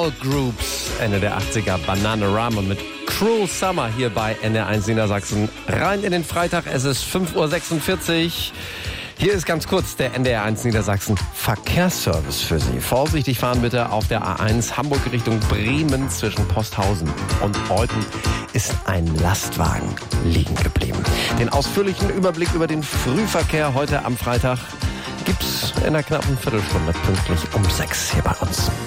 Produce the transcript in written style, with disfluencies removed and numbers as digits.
Girl Groups, Ende der 80er, Bananarama mit Cruel Summer hier bei NDR1 Niedersachsen. Rein in den Freitag, es ist 5:46 Uhr. Hier ist ganz kurz der NDR1 Niedersachsen Verkehrsservice für Sie. Vorsichtig fahren bitte auf der A1 Hamburg Richtung Bremen zwischen Posthausen und Olten ist ein Lastwagen liegen geblieben. Den ausführlichen Überblick über den Frühverkehr heute am Freitag gibt's in einer knappen Viertelstunde pünktlich um 6 hier bei uns.